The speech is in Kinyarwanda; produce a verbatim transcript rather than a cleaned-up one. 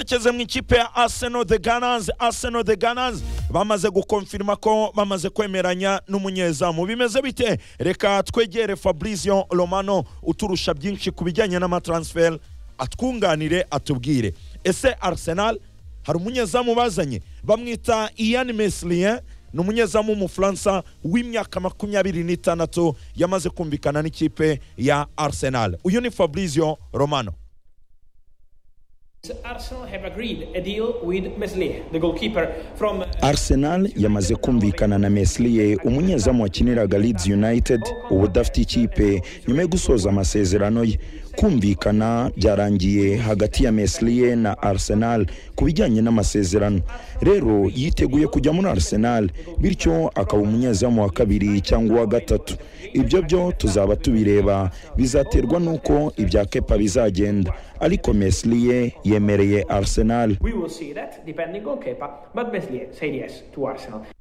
Cheze mu ikipe ya Arsenal the Gunners Arsenal the Gunners bamaze gukonfirma ko bamaze kwemeranya n'umunyezamu bimeze bite reka twegere Fabrizio Romano uturusha byinshi kubijyanye n'amatransfer atwunganire atubwire ese Arsenal hari umunyezamu bazanye bamwita Ian Meslier n'umunyezamu mu Fransa w'imyaka makumyabiri n'itandatu yamaze kumvikana n'ikipe ya Arsenal uyu ni Fabrizio Romano. Arsenal have agreed a deal with Meslier, the goalkeeper from Arsenal yamaze kumvikana na Meslier umunyezamu wakiniraga Leeds United ubu dafite ikipe nyuma yo gusoza amasezerano ye. Kumvikana byarangiye hagati ya Meslier na Arsenal kubijyanye n'amasezerano. Rero yiteguye kujya muri Arsenal bityo akaba umunyezamu wa kabiri cyangwa wa gatatu. Ibyo byo tuzaba tubireba bizaterwa nuko ibya Kepa bizagenda. Ariko Meslier yemereye Arsenal. We will see that depending on Kepa, but Meslier said yes to Arsenal.